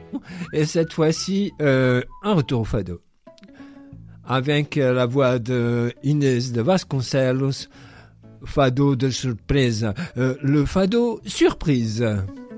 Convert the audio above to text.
Et cette fois-ci, un retour au fado. Avec la voix de Inès de Vasconcelos, fado de surprise, le fado surprise.